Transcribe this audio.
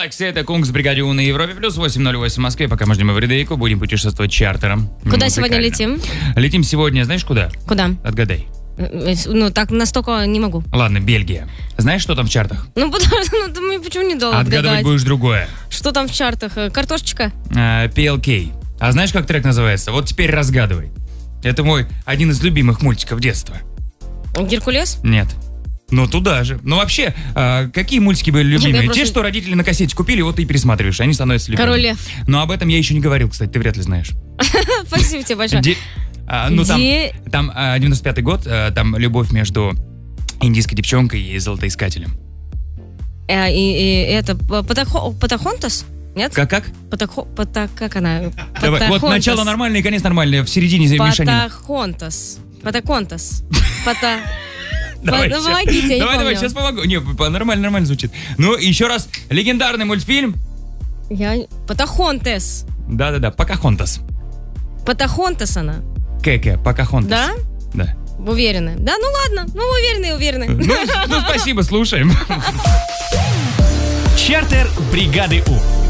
Galaxy, это Кунг с бригаде У на Европе, плюс 808 в Москве, пока мы ждем Эвридейку, будем путешествовать чартером. Куда сегодня летим? Летим сегодня, знаешь куда? Куда? Отгадай. Ну, так настолько не могу. Ладно, Бельгия. Знаешь, что там в чартах? Ну, почему не долго Отгадывать отгадать? будешь другое. Что там в чартах? Картошечка? PLK. А знаешь, как трек называется? Вот теперь разгадывай. Это мой один из любимых мультиков детства. Геркулес? Нет. Ну, туда же. Ну, вообще, какие мультики были любимые? Я просто- Те, что родители на кассете купили, вот ты и пересматриваешь, они становятся любимыми. Король Лев. Но об этом я еще не говорил, кстати, ты вряд ли знаешь. Спасибо тебе большое. Там 95-й год, там любовь между индийской девчонкой и золотоискателем. И это Патахонтас? Нет? Как? Как она? Давай, вот начало нормальное и конец нормальное, в середине мешанина. Патахонтас. Давай, Ну, щас. помогите, я не Давай, помню. сейчас помогу. Не, нормально звучит. Ну, еще раз, легендарный мультфильм. Патахонтес. Да, Покахонтас. Патахонтас она. Покахонтас. Да? Да. Уверены? Да, ну ладно. Ну, уверены. Ну, спасибо, слушаем. Чартер бригады У.